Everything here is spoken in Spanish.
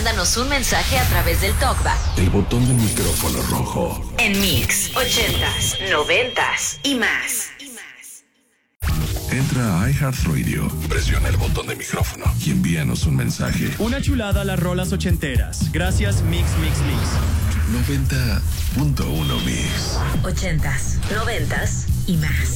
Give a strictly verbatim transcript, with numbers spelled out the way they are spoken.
mándanos un mensaje a través del TalkBack. El botón del micrófono rojo. En Mix, ochentas, noventas y más. Entra a iHeartRadio, presiona el botón de micrófono y envíanos un mensaje. Una chulada a las rolas ochenteras. Gracias, Mix, Mix, Mix. noventa punto uno Mix. Ochentas, noventas y más.